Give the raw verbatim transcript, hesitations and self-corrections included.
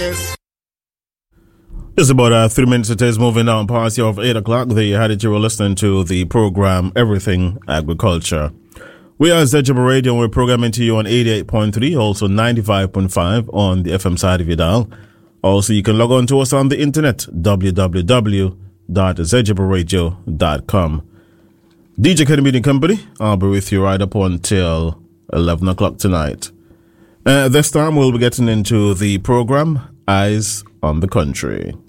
yes. Just about uh, three minutes it is moving down past the hour of eight o'clock. There you had it. You were listening to the program Everything Agriculture. We are Zedjaba Radio and we're programming to you on eighty-eight point three, also ninety-five point five on the F M side of your dial. Also, you can log on to us on the internet, w w w dot zedjaba radio dot com. D J Kenny Meeting Company, I'll be with you right up until eleven o'clock tonight. Uh, this time we'll be getting into the program Eyes on the Country.